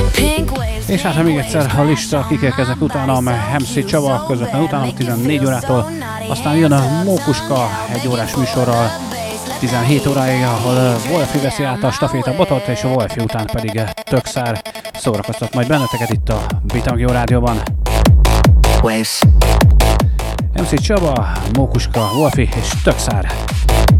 És hát ha még egyszer a lista kikérkezek utána, MC Csaba közvetlen utána 14 órától, aztán jön a Mókuska egy órás műsorral 17 óráig, ahol Wolfi veszi át a stafétabotot, és a Wolfi után pedig Tökszár szórakoztat majd benneteket itt a Bitangió Rádióban. MC Csaba, Mókuska, Wolfi és Tökszár.